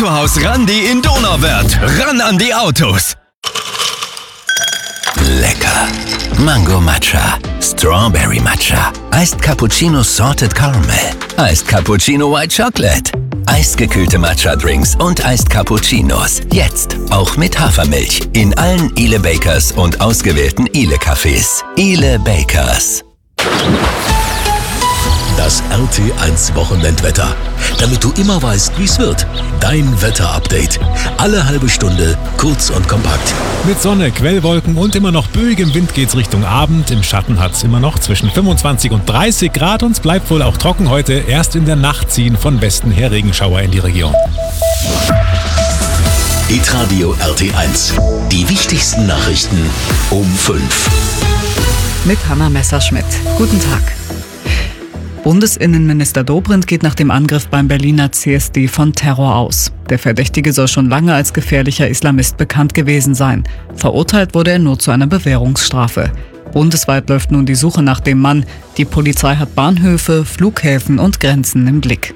Autohaus Randi in Donauwörth. Ran an die Autos. Lecker. Mango Matcha, Strawberry Matcha, Iced Cappuccino Salted Caramel, Iced Cappuccino White Chocolate, eisgekühlte Matcha-Drinks und Iced Cappuccinos. Jetzt auch mit Hafermilch in allen Ile Bakers und ausgewählten Ile Cafés. Ile Bakers. Das RT1 Wochenendwetter. Damit du immer weißt, wie es wird. Dein Wetterupdate. Alle halbe Stunde, kurz und kompakt. Mit Sonne, Quellwolken und immer noch böigem Wind geht's Richtung Abend. Im Schatten hat's immer noch zwischen 25 und 30 Grad und es bleibt wohl auch trocken heute. Erst in der Nacht ziehen von Westen her Regenschauer in die Region. Hitradio RT1. Die wichtigsten Nachrichten um 5. Mit Hanna Messerschmidt. Guten Tag. Bundesinnenminister Dobrindt geht nach dem Angriff beim Berliner CSD von Terror aus. Der Verdächtige soll schon lange als gefährlicher Islamist bekannt gewesen sein. Verurteilt wurde er nur zu einer Bewährungsstrafe. Bundesweit läuft nun die Suche nach dem Mann. Die Polizei hat Bahnhöfe, Flughäfen und Grenzen im Blick.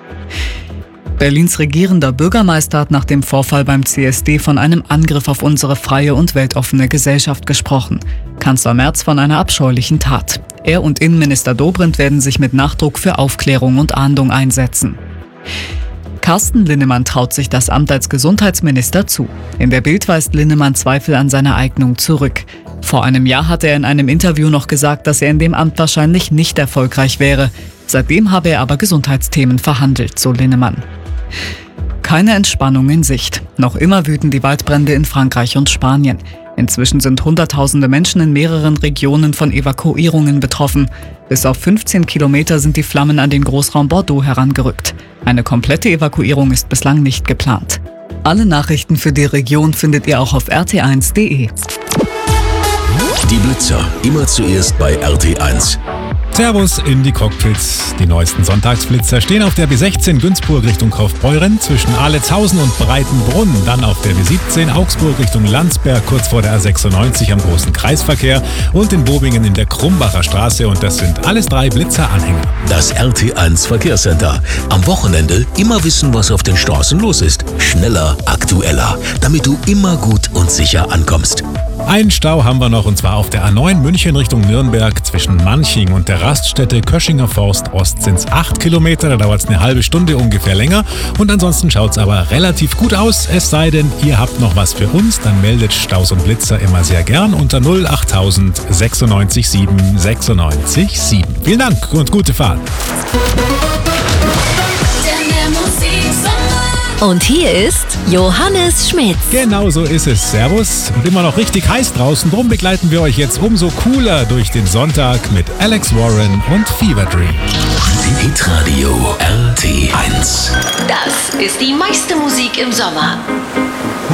Berlins regierender Bürgermeister hat nach dem Vorfall beim CSD von einem Angriff auf unsere freie und weltoffene Gesellschaft gesprochen. Kanzler Merz von einer abscheulichen Tat. Er und Innenminister Dobrindt werden sich mit Nachdruck für Aufklärung und Ahndung einsetzen. Carsten Linnemann traut sich das Amt als Gesundheitsminister zu. In der Bild weist Linnemann Zweifel an seiner Eignung zurück. Vor einem Jahr hatte er in einem Interview noch gesagt, dass er in dem Amt wahrscheinlich nicht erfolgreich wäre. Seitdem habe er aber Gesundheitsthemen verhandelt, so Linnemann. Keine Entspannung in Sicht. Noch immer wüten die Waldbrände in Frankreich und Spanien. Inzwischen sind Hunderttausende Menschen in mehreren Regionen von Evakuierungen betroffen. Bis auf 15 Kilometer sind die Flammen an den Großraum Bordeaux herangerückt. Eine komplette Evakuierung ist bislang nicht geplant. Alle Nachrichten für die Region findet ihr auch auf rt1.de. Die Blitzer, immer zuerst bei RT1. Servus in die Cockpits. Die neuesten Sonntagsblitzer stehen auf der B16 Günzburg Richtung Kaufbeuren zwischen Aletshausen und Breitenbrunn. Dann auf der B17 Augsburg Richtung Landsberg kurz vor der A96 am großen Kreisverkehr und in Bobingen in der Krumbacher Straße. Und das sind alles 3 Blitzeranhänger. Das RT1 Verkehrscenter. Am Wochenende immer wissen, was auf den Straßen los ist. Schneller, aktueller, damit du immer gut und sicher ankommst. Einen Stau haben wir noch und zwar auf der A9 München Richtung Nürnberg zwischen Manching und der Raststätte Köschinger Forst Ost sind es 8 Kilometer, da dauert es eine halbe Stunde ungefähr länger und ansonsten schaut es aber relativ gut aus, es sei denn, ihr habt noch was für uns, dann meldet Staus und Blitzer immer sehr gern unter 08000 96 7 96 7. Vielen Dank und gute Fahrt. Und hier ist Johannes Schmitz. Genau so ist es. Servus. Und immer noch richtig heiß draußen. Drum begleiten wir euch jetzt umso cooler durch den Sonntag mit Alex Warren und Fever Dream. Hitradio RT1. Das ist die meiste Musik im Sommer.